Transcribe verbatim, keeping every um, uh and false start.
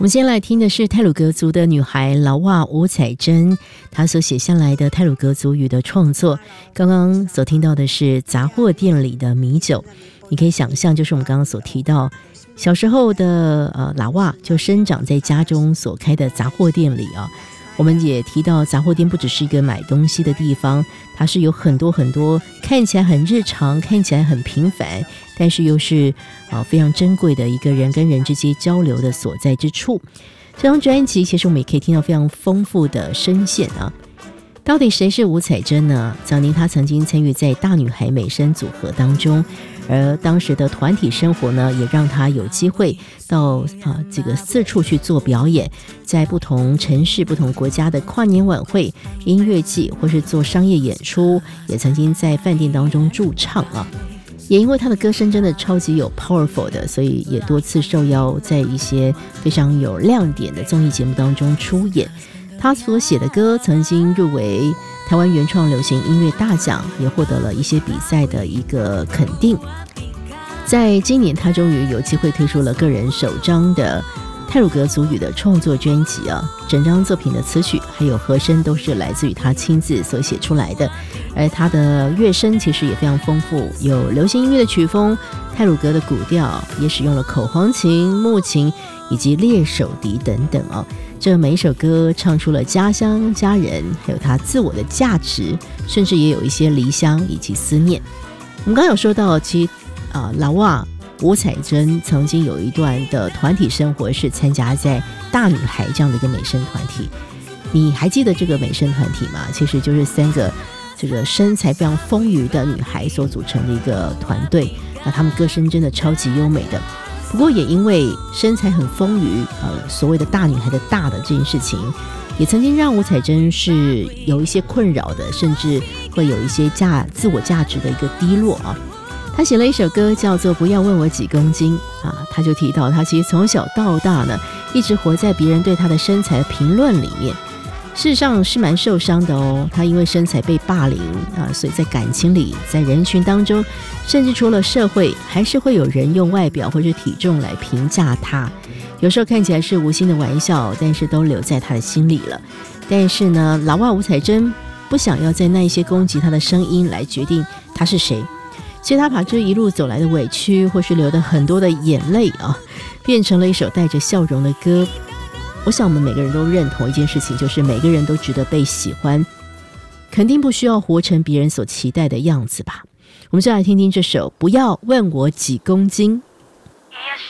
们先来听的是太鲁阁族的女孩劳哇吴彩珍，她所写下来的太鲁阁族语的创作。刚刚所听到的是杂货店里的米酒，你可以想象，就是我们刚刚所提到小时候的呃劳哇就生长在家中所开的杂货店里啊。我们也提到杂货店不只是一个买东西的地方，它是有很多很多看起来很日常，看起来很平凡，但是又是、呃、非常珍贵的一个人跟人之间交流的所在之处。这张专辑其实我们也可以听到非常丰富的声线啊。到底谁是吴彩珍呢？早年她曾经参与在大女孩美声组合当中，而当时的团体生活呢，也让她有机会到啊这个四处去做表演，在不同城市、不同国家的跨年晚会、音乐季或是做商业演出，也曾经在饭店当中驻唱啊。也因为她的歌声真的超级有 powerful 的，所以也多次受邀在一些非常有亮点的综艺节目当中出演。他所写的歌曾经入围台湾原创流行音乐大奖，也获得了一些比赛的一个肯定。在今年他终于有机会推出了个人首张的太鲁阁族语的创作专辑啊，整张作品的词曲还有和声都是来自于他亲自所写出来的，而他的乐声其实也非常丰富，有流行音乐的曲风，太鲁阁的古调，也使用了口簧琴、木琴以及猎手笛等等哦。这每一首歌唱出了家乡、家人，还有他自我的价值，甚至也有一些离乡以及思念。我们刚刚有说到，其实啊，劳哇吴彩珍曾经有一段的团体生活是参加在大女孩这样的一个美声团体。你还记得这个美声团体吗？其实就是三个这个身材非常丰腴的女孩所组成的一个团队，那她们歌声真的超级优美的。不过也因为身材很丰腴，呃，所谓的大女孩的大的这件事情，也曾经让吴彩珍是有一些困扰的，甚至会有一些价自我价值的一个低落啊。他写了一首歌叫做《不要问我几公斤》啊，他就提到他其实从小到大呢，一直活在别人对他的身材评论里面。事实上是蛮受伤的哦，他因为身材被霸凌啊，所以在感情里，在人群当中，甚至除了社会，还是会有人用外表或者体重来评价他。有时候看起来是无心的玩笑，但是都留在他的心里了。但是呢，劳哇吴彩珍不想要在那一些攻击他的声音来决定他是谁，所以他把这一路走来的委屈，或是流的很多的眼泪啊，变成了一首带着笑容的歌。我想我们每个人都认同一件事情，就是每个人都值得被喜欢，肯定不需要活成别人所期待的样子吧。我们就来听听这首《不要问我几公斤》。